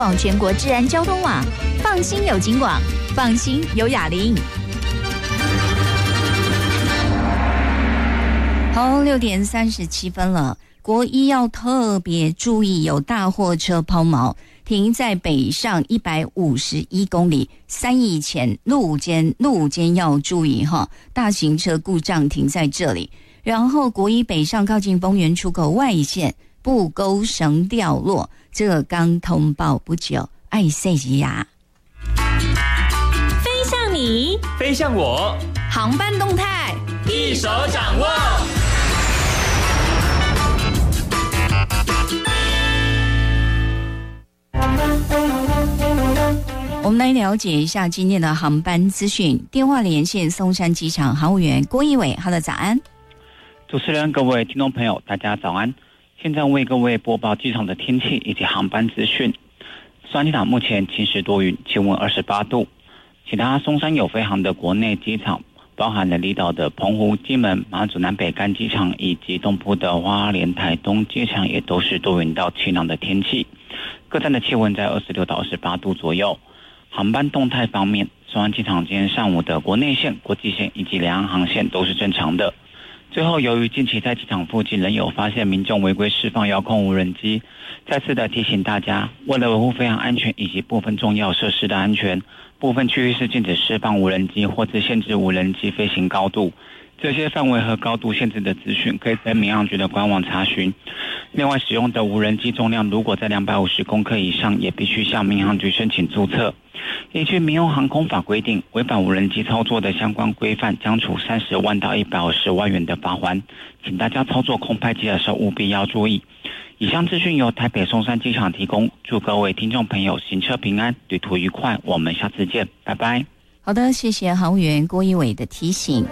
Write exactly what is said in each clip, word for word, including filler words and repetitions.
广全国治安交通网，放心有警广，放心有雅铃。好，六点三十七分了。国一要特别注意，有大货车抛锚，停在北上一百五十一公里三义前路肩，路肩要注意哈，大型车故障停在这里。然后国一北上靠近丰原出口外线布钩绳掉落，这个刚通报不久，爱塞吉亚。 飞向你， 飞向我， 航班动态一手掌握。 我们来了解一下今天的航班资讯。电话连线松山机场航务员郭一伟，哈喽，早安。 主持人，各位听众朋友，大家早安。现在为各位播报机场的天气以及航班资讯。松山机场目前晴时多云，气温二十八度。其他松山有飞航的国内机场，包含了离岛的澎湖、金门、马祖南北干机场以及东部的花莲、台东机场，也都是多云到晴朗的天气。各站的气温在二十六到二十八度左右。航班动态方面，松山机场今天上午的国内线、国际线以及两岸航线都是正常的。最后，由于近期在机场附近仍有发现民众违规释放遥控无人机，再次的提醒大家，为了维护飞航安全以及部分重要设施的安全，部分区域是禁止释放无人机或者限制无人机飞行高度。这些范围和高度限制的资讯可以在民航局的官网查询。另外，使用的无人机重量如果在两百五十公克以上，也必须向民航局申请注册。依据民用航空法规定，违反无人机操作的相关规范，将处三十万到一百二十万元的罚锾。请大家操作空拍机的时候务必要注意。以上资讯由台北松山机场提供，祝各位听众朋友行车平安，旅途愉快。我们下次见，拜拜。 好的，谢谢航务员郭一伟的提醒。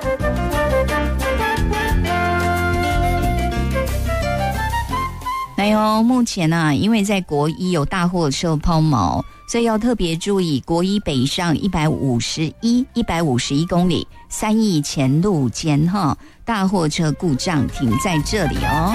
来哦，目前啊，因为在国一有大货车抛锚，所以要特别注意国一北上一百五十一、一百五十一公里三义前路间哈，大货车故障停在这里哦。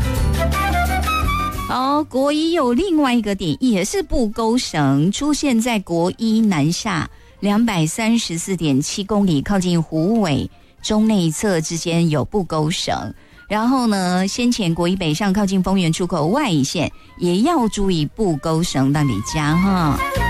好，国一有另外一个点，也是布钩绳出现在国一南下两百三十四点七公里，靠近虎尾中内侧之间有布钩绳。然后呢，先前国一北上靠近丰原出口外线也要注意布钩绳那里加哈。